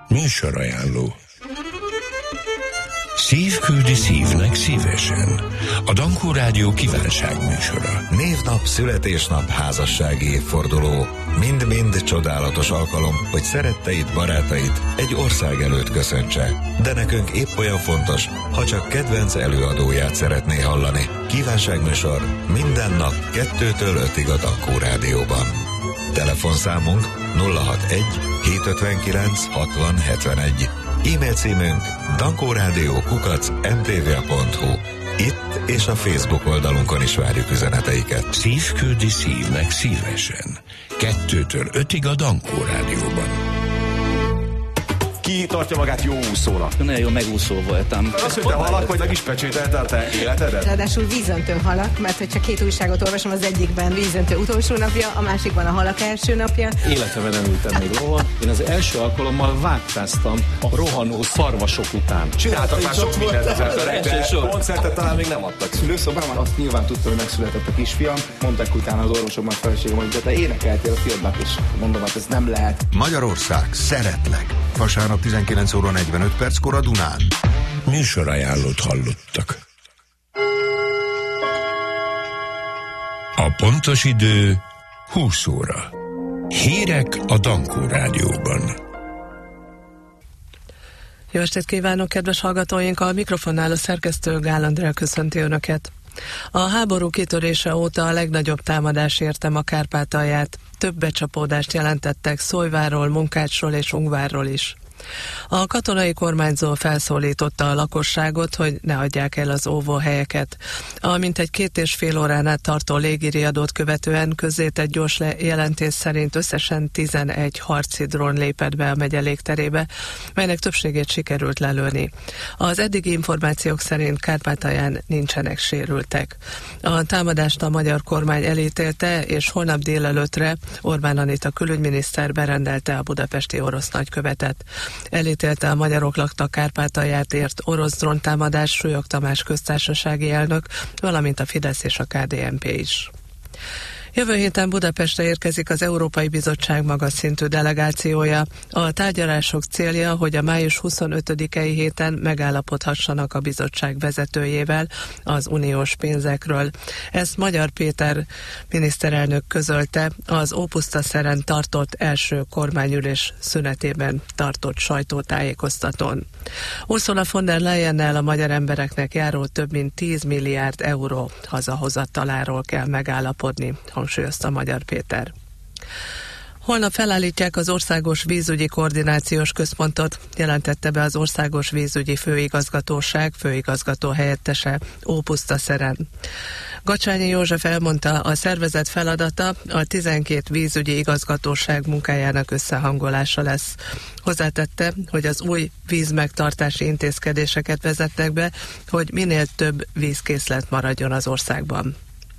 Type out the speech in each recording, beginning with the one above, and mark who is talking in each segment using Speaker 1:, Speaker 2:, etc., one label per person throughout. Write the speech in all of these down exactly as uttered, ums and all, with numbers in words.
Speaker 1: Műsorajánló. Szív küldi szívnek szívesen. A Dankó Rádió kívánság műsora.
Speaker 2: Névnap, születésnap, házassági évforduló. Mind-mind csodálatos alkalom, hogy szeretteid, barátait egy ország előtt köszöntse. De nekünk épp olyan fontos, ha csak kedvenc előadóját szeretné hallani. Kívánságműsor minden nap kettőtől ötig a Dankó Rádióban. Telefonszámunk nulla hatvanegy hétszázötvenkilenc hatvan hetvenegy. E-mail címünk dankórádió kukac em té vé pont hu. Itt és a Facebook oldalunkon is várjuk üzeneteiket.
Speaker 1: Szív küldi szívnek szívesen. Kettőtől ötig a Dankó Rádióban.
Speaker 3: Ki tartja magát jó úszónak?
Speaker 4: Nagyon jó megúszó voltam.
Speaker 3: Az, hogy te halak vagy, meg is pecsételte a te életedet?
Speaker 5: Ráadásul vízöntő halak, mert hogyha két újságot olvasom, az egyikben vízöntő utolsó napja, a másikban a halak első napja.
Speaker 6: Életemben nem ültem még lovon. Én az első alkalommal vágtáztam a rohanó szarvasok után.
Speaker 3: Csináltak már sok mindent az emberek, de koncertet talán még nem adtak.
Speaker 7: Szülőszobában azt nyilván tudtam, hogy megszületett a kisfiam. Mondták utána az orvosokban, feleségem, hogy de te énekeltél a filmben, és mondom, hát ez nem lehet.
Speaker 2: Magyarország, szeretlek. Vasárnap tizenkilenc óra negyvenöt perckor a Dunán.
Speaker 1: Műsorajánlót hallottak. A pontos idő húsz óra. Hírek a Dankó Rádióban.
Speaker 8: Jó estét kívánok, kedves hallgatóink! A mikrofonnál a szerkesztő Gál Andrea köszönti Önöket. A háború kitörése óta a legnagyobb támadás érte a Kárpátalját. Több becsapódást jelentettek Szólyvárról, Munkácsról és Ungvárról is. A katonai kormányzó felszólította a lakosságot, hogy ne hagyják el az óvóhelyeket. A mintegy két és fél órán át tartó légiriadót követően közzétett gyors jelentés szerint összesen tizenegy harci drón lépett be a megye légterébe, melynek többségét sikerült lelőni. Az eddigi információk szerint Kárpátalján nincsenek sérültek. A támadást a magyar kormány elítélte, és holnap délelőttre Orbán Anita külügyminiszter berendelte a budapesti orosz nagykövetet. Elítélte a magyarok lakta Kárpátalját ért orosz dróntámadás Súlyog Tamás köztársasági elnök, valamint a Fidesz és a ká dé en pé is. Jövő héten Budapestre érkezik az Európai Bizottság magas szintű delegációja. A tárgyalások célja, hogy a május huszonötödikei héten megállapodhassanak a bizottság vezetőjével az uniós pénzekről. Ezt Magyar Péter miniszterelnök közölte az Ópusztaszeren tartott első kormányülés szünetében tartott sajtótájékoztatón. Ursula von der Leyennel a magyar embereknek járó több mint tíz milliárd euró hazahozataláról kell megállapodni, hangsúlyozta Magyar Péter. Holnap felállítják az Országos Vízügyi Koordinációs Központot, jelentette be az Országos Vízügyi Főigazgatóság főigazgató helyettese Ópusztaszeren. Gacsányi József elmondta, a szervezet feladata a tizenkét vízügyi igazgatóság munkájának összehangolása lesz. Hozzátette, hogy az új vízmegtartási intézkedéseket vezetnek be, hogy minél több vízkészlet maradjon az országban.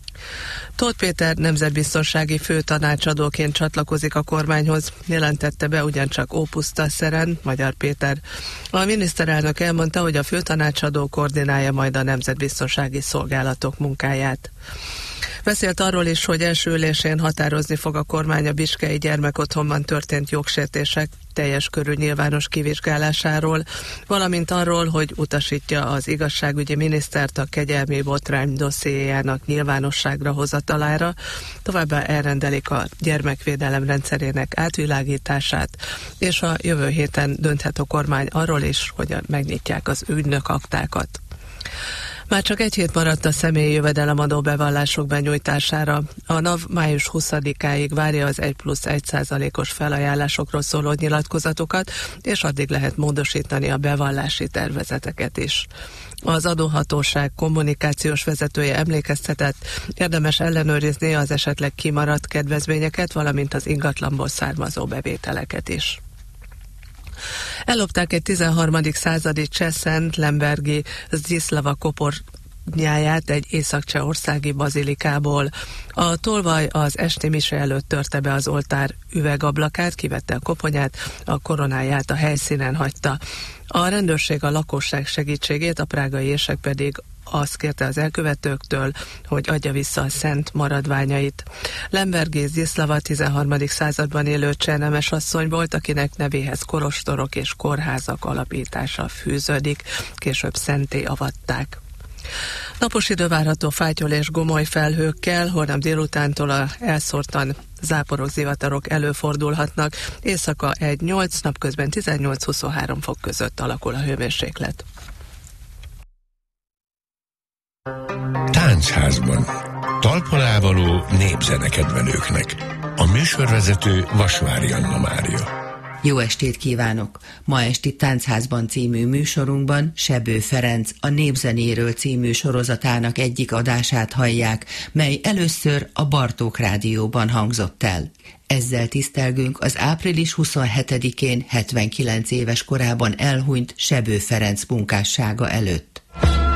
Speaker 8: Tóth Péter nemzetbiztonsági főtanácsadóként csatlakozik a kormányhoz, jelentette be ugyancsak Ópusztaszeren Magyar Péter. A miniszterelnök elmondta, hogy a főtanácsadó koordinálja majd a nemzetbiztonsági szolgálatok munkáját. Beszélt arról is, hogy első ülésén határozni fog a kormány a biskei gyermekotthonban történt jogsértések teljes körű nyilvános kivizsgálásáról, valamint arról, hogy utasítja az igazságügyi minisztert a kegyelmi botrány dossziéjának nyilvánosságra hozatalára, továbbá elrendelik a gyermekvédelem rendszerének átvilágítását, és a jövő héten dönthet a kormány arról is, hogy megnyitják az ügynökaktákat. Már csak egy hét maradt a személyi jövedelemadó bevallások benyújtására. A NAV május huszadikáig várja az egy plusz egy százalékos felajánlásokról szóló nyilatkozatokat, és addig lehet módosítani a bevallási tervezeteket is. Az adóhatóság kommunikációs vezetője emlékeztetett, érdemes ellenőrizni az esetleg kimaradt kedvezményeket, valamint az ingatlanból származó bevételeket is. Ellopták egy tizenharmadik századi cseh szent Lembergi Zdziszlava kopornyáját egy észak-csehországi bazilikából. A tolvaj az esti mise előtt törte be az oltár üvegablakát, kivette a koponyát, a koronáját a helyszínen hagyta. A rendőrség a lakosság segítségét, a prágai ések pedig azt kérte az elkövetőktől, hogy adja vissza a szent maradványait. Lembergész Zdziszlava tizenharmadik században élő cseh nemes asszony volt, akinek nevéhez kolostorok és kórházak alapítása fűződik, később szentté avatták. Napos idő várható fátyol és gomoly felhőkkel, holnap délutántól a elszórtan záporok, zivatarok előfordulhatnak. Éjszaka egy nyolc, napközben tizennyolc-huszonhárom fok között alakul a hőmérséklet.
Speaker 1: Táncházban. Talpalávaló népzenekedvelőknek. A műsorvezető Vasvári Anna Mária.
Speaker 4: Jó estét kívánok! Ma esti Táncházban című műsorunkban Sebő Ferenc a Népzenéről című sorozatának egyik adását hallják, mely először a Bartók Rádióban hangzott el. Ezzel tisztelgünk az április huszonhetedikén hetvenkilenc éves korában elhunyt Sebő Ferenc munkássága előtt.